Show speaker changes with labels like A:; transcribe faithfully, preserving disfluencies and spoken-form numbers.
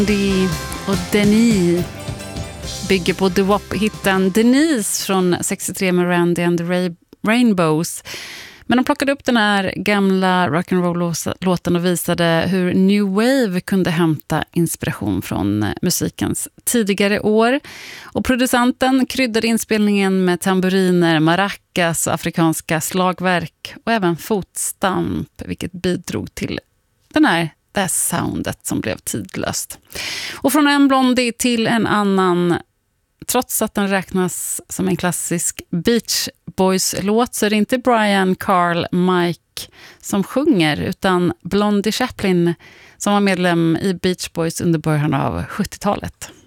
A: Randy och Denise bygger på The W A P-hitten Denise från sextiotre med Randy and the Ra- Rainbows. Men de plockade upp den här gamla rock'n'roll-låten och visade hur New Wave kunde hämta inspiration från musikens tidigare år. Och producenten kryddade inspelningen med tamburiner, maracas och afrikanska slagverk och även fotstamp, vilket bidrog till den här det här soundet som blev tidlöst. Och från en Blondie till en annan, trots att den räknas som en klassisk Beach Boys-låt, så är det inte Brian, Carl, Mike som sjunger, utan Blondie Chaplin som var medlem i Beach Boys under början av sjuttiotalet.